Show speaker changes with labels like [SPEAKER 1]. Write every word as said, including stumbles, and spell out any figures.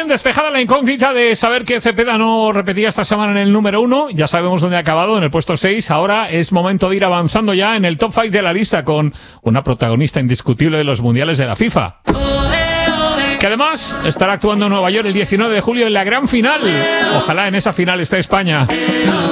[SPEAKER 1] bien, despejada la incógnita de saber que Cepeda no repetía esta semana en el número uno. Ya sabemos dónde ha acabado, en el puesto seis. Ahora es momento de ir avanzando ya en el top cinco de la lista con una protagonista indiscutible de los mundiales de la FIFA. Que además estará actuando en Nueva York el diecinueve de julio en la gran final. Ojalá en esa final esté España.